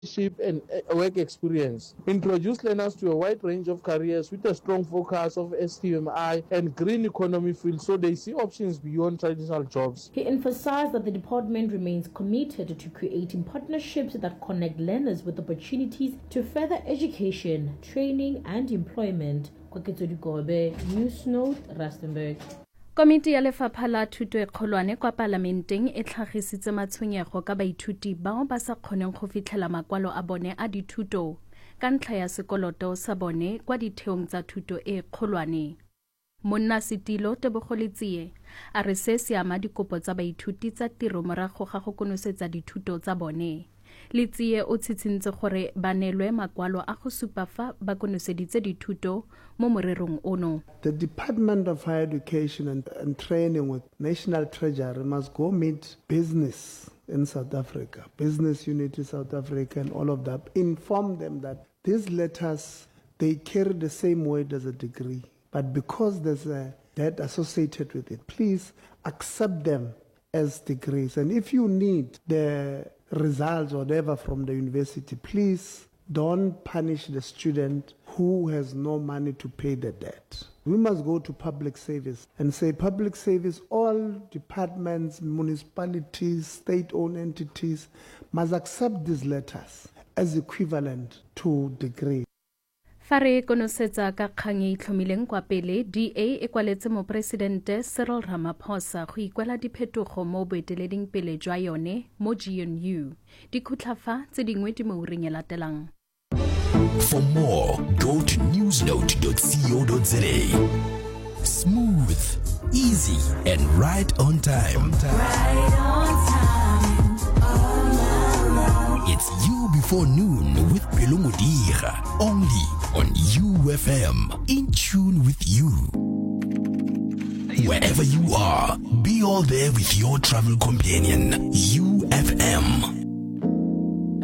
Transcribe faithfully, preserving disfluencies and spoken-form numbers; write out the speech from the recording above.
and work experience. Introduce learners to a wide range of careers with a strong focus of S T M I and green economy fields so they see options beyond traditional jobs. He emphasized that the department remains committed to creating partnerships that connect learners with opportunities to further education, training and employment. News Note, Rustenburg. Komiti ya Lefapha la Thuto e Kgolwane kwa Palamenteng e tlhagisitse matshwenyego ka baithuti bao ba sa kgoneng go fitlhela makwalo a bone a dithuto ka ntlha ya sekoloto sa bone kwa ditheong tsa thuto e kgolwane. Monnasetilo Tebogo Letsie a re se se ama dikopo tsa baithuti tsa tiro morago ga go konosetsa dithuto tsa bone. Letsie o tshitsintse gore ba neelwe makwalo a go supa fa ba konoseditse dithuto mo morerong ono. The Department of Higher Education and, and Training with National Treasury must go meet business in South Africa, business unit in South Africa and all of that. Inform them that these letters, they carry the same weight as a degree. But because there's a debt associated with it, please accept them as degrees. And if you need the results or whatever from the university, please don't punish the student who has no money to pay the debt. We must go to public service and say public service, all departments, municipalities, state-owned entities must accept these letters as equivalent to degree. Fa re konosetsa ka kgang e itlhomileng kwa pele, D A e kwaletse moporesidente Cyril Ramaphosa go ikwela diphetogo mo boeteleding pele jwa yone mo G N U. Dikhutlhafa tse dingwe di mo ureng e latelang. For more, go to newsnote dot co dot za. Smooth, easy, and right on time. Right on time. Oh, it's You Before Noon with Pelo Modira, only on U F M, in tune with you. Wherever you are, be all there with your travel companion, U F M.